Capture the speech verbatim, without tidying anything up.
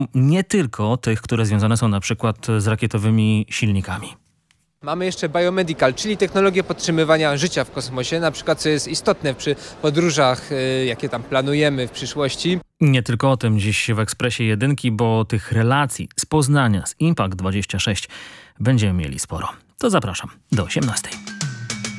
Nie tylko tych, które związane są na przykład z rakietowymi silnikami. Mamy jeszcze biomedical, czyli technologię podtrzymywania życia w kosmosie, na przykład co jest istotne przy podróżach, jakie tam planujemy w przyszłości. Nie tylko o tym dziś w Ekspresie Jedynki, bo tych relacji z Poznania, z Impact dwadzieścia sześć będziemy mieli sporo. To zapraszam do osiemnastej.